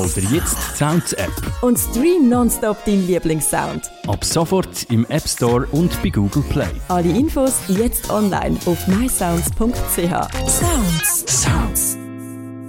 hol dir jetzt die Sounds-App. Und stream nonstop deinen Lieblingssound. Ab sofort im App Store und bei Google Play. Alle Infos jetzt online auf mysounds.ch. Sounds.